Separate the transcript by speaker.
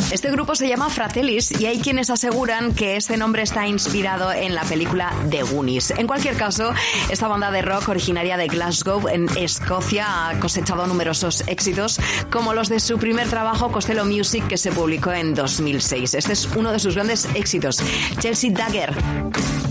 Speaker 1: Este grupo se llama Fratellis y hay quienes aseguran que este nombre está inspirado en la película The Goonies. En cualquier caso, esta banda de rock originaria de Glasgow, en Escocia, ha cosechado numerosos éxitos, como los de su primer trabajo, Costello Music, que se publicó en 2006. Este es uno de sus grandes éxitos, Chelsea Dagger.